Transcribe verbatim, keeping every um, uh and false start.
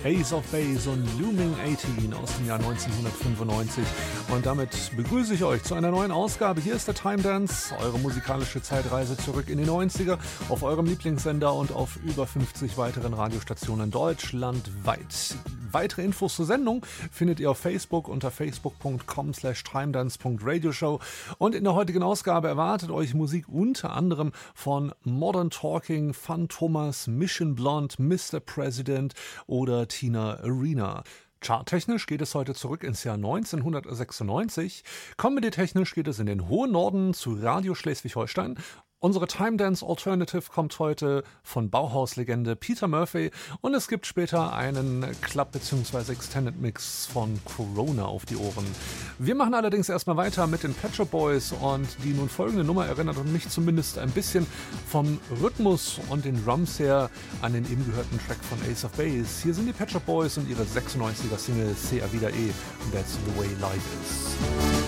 Ace of Base und Looming achtzehn aus dem Jahr neunzehnhundertfünfundneunzig. Und damit begrüße ich euch zu einer neuen Ausgabe. Hier ist der Time Dance, eure musikalische Zeitreise zurück in die neunziger auf eurem Lieblingssender und auf über fünfzig weiteren Radiostationen deutschlandweit. Weitere Infos zur Sendung findet ihr auf Facebook unter facebook.com slash timedance.radioshow. Und in der heutigen Ausgabe erwartet euch Musik unter anderem von Modern Talking, Fun Thomas, Mission Blonde, Mister President oder Tina Arena. Charttechnisch geht es heute zurück ins Jahr neunzehnhundertsechsundneunzig. Comedy-technisch geht es in den hohen Norden zu Radio Schleswig-Holstein. Unsere Time Dance Alternative kommt heute von Bauhaus-Legende Peter Murphy und es gibt später einen Club- bzw. Extended Mix von Corona auf die Ohren. Wir machen allerdings erstmal weiter mit den Pet Shop Boys und die nun folgende Nummer erinnert mich zumindest ein bisschen vom Rhythmus und den Drums her an den eben gehörten Track von Ace of Base. Hier sind die Pet Shop Boys und ihre sechsundneunziger Single Sea Vida E. That's the way life is.